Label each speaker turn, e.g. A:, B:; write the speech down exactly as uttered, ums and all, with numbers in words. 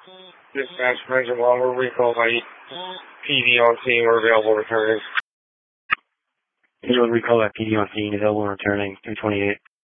A: Dispatch, Ranger Longwood, recall by P D on scene, we're available returning.
B: You would recall that P D on scene, available returning, three twenty-eight.